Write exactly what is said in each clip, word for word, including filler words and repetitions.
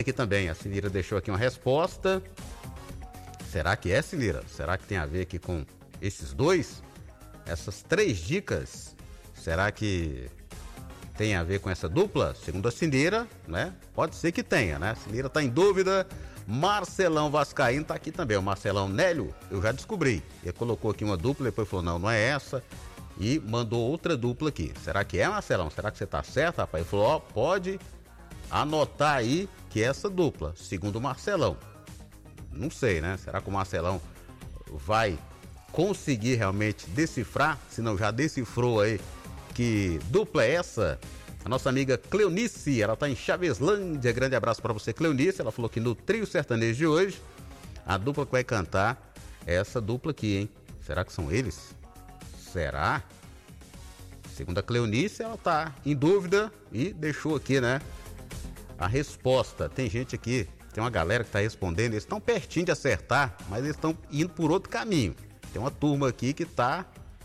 aqui também. A Sinira deixou aqui uma resposta. Será que é, Sinira? Será que tem a ver aqui com esses dois? Essas três dicas, será que tem a ver com essa dupla? Segundo a Sinira, né? Pode ser que tenha, né? A Sinira tá em dúvida. Marcelão Vascaíno tá aqui também. O Marcelão Nélio, eu já descobri. Ele colocou aqui uma dupla, depois falou, não, não é essa. E mandou outra dupla aqui. Será que é, Marcelão? Será que você tá certo, rapaz? Ele falou, ó, pode anotar aí que é essa dupla, segundo o Marcelão. Não sei, né? Será que o Marcelão vai conseguir realmente decifrar? Se não já decifrou aí que dupla é essa? A nossa amiga Cleonice, ela tá em Chaveslândia. Grande abraço para você, Cleonice. Ela falou que no trio sertanejo de hoje, a dupla que vai cantar é essa dupla aqui, hein? Será que são eles? Será? Segundo a Cleonice, ela tá em dúvida e deixou aqui, né, a resposta. Tem gente aqui, tem uma galera que tá respondendo, eles estão pertinho de acertar, mas eles estão indo por outro caminho. Tem uma turma aqui que tá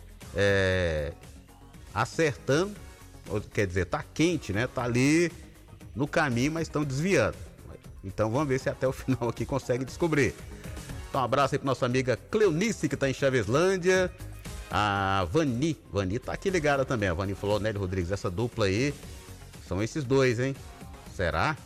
é, acertando, quer dizer, tá quente, né? Tá ali no caminho, mas estão desviando. Então vamos ver se até o final aqui consegue descobrir. Então um abraço aí pra nossa amiga Cleonice, que tá em Chaveslândia. A Vani, Vani tá aqui ligada também. A Vani falou, Nélio Rodrigues, essa dupla aí são esses dois, hein? Será?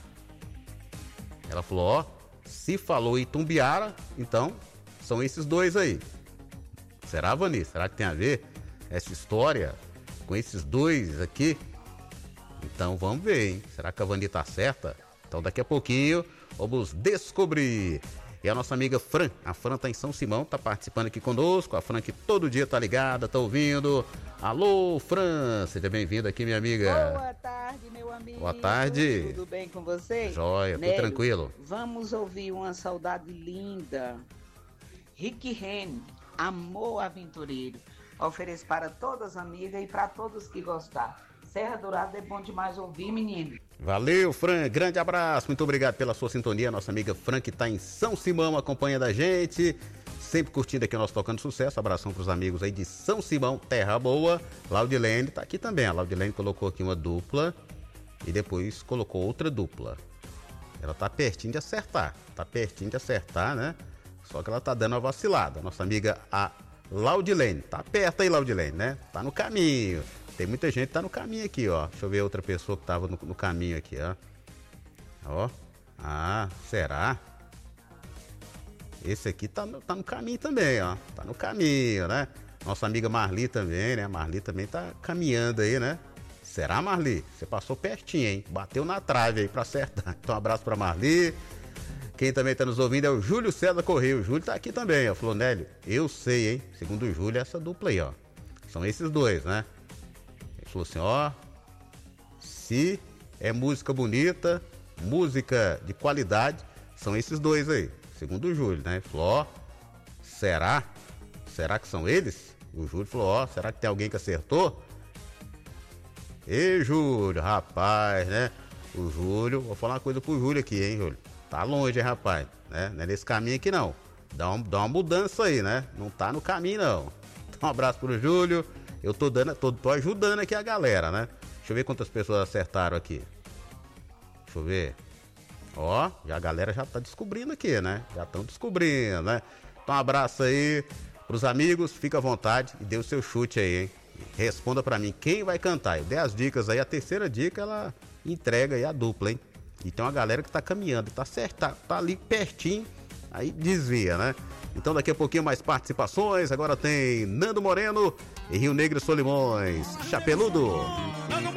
Ela falou, ó, se falou Itumbiara, então são esses dois aí. Será, Vani? Será que tem a ver essa história com esses dois aqui? Então vamos ver, hein? Será que a Vani tá certa? Então daqui a pouquinho vamos descobrir. E a nossa amiga Fran, a Fran tá em São Simão, tá participando aqui conosco. A Fran que todo dia tá ligada, tá ouvindo. Alô, Fran, seja bem-vinda aqui, minha amiga. Boa tarde, meu amigo. Boa tarde. Tudo bem com você? Jóia, Nélio, tudo tranquilo. Vamos ouvir uma saudade linda. Rick Renner, Amor Aventureiro. Ofereço para todas as amigas e para todos que gostar. Serra Dourada é bom demais ouvir, menino. Valeu, Fran, grande abraço, muito obrigado pela sua sintonia. Nossa amiga Fran, que tá em São Simão, acompanhando a gente, sempre curtindo aqui o nosso Tocando Sucesso. Abração pros amigos aí de São Simão, Terra Boa. Laudilene tá aqui também, a Laudilene colocou aqui uma dupla e depois colocou outra dupla. Ela tá pertinho de acertar, tá pertinho de acertar, né? Só que ela tá dando uma vacilada. Nossa amiga, a Laudilene, tá perto aí, Laudilene, né? Tá no caminho. Tem muita gente que tá no caminho aqui, ó. Deixa eu ver outra pessoa que tava no, no caminho aqui, ó. Ó. Ah, será? Esse aqui tá no, tá no caminho também, ó. Tá no caminho, né? Nossa amiga Marli também, né? Marli também tá caminhando aí, né? Será, Marli? Você passou pertinho, hein? Bateu na trave aí pra acertar. Então um abraço pra Marli. Quem também tá nos ouvindo é o Júlio César Correia. O Júlio tá aqui também, ó. Falou, Nélio, eu sei, hein? Segundo o Júlio, essa dupla aí, ó. São esses dois, né? Ele falou assim, ó, se é música bonita, música de qualidade, são esses dois aí, segundo o Júlio, né? Ele falou, ó, será? Será que são eles? O Júlio falou, ó, será que tem alguém que acertou? Ei, Júlio, rapaz, né? O Júlio, vou falar uma coisa pro Júlio aqui, hein, Júlio? Tá longe, hein, rapaz, né? Não é nesse caminho aqui, não. Dá, um, dá uma mudança aí, né? Não tá no caminho, não. Então, um abraço pro Júlio. Eu tô dando, tô, tô ajudando aqui a galera, né? Deixa eu ver quantas pessoas acertaram aqui. Deixa eu ver. Ó, já a galera já tá descobrindo aqui, né? Já estão descobrindo, né? Então um abraço aí pros amigos, fica à vontade e dê o seu chute aí, hein? Responda pra mim quem vai cantar. Eu dei as dicas aí, a terceira dica ela entrega aí a dupla, hein? E tem uma galera que tá caminhando, tá certo, tá, tá ali pertinho, aí desvia, né? Então daqui a pouquinho mais participações. Agora tem Nando Moreno e Rio Negro e Solimões. Chapeludo.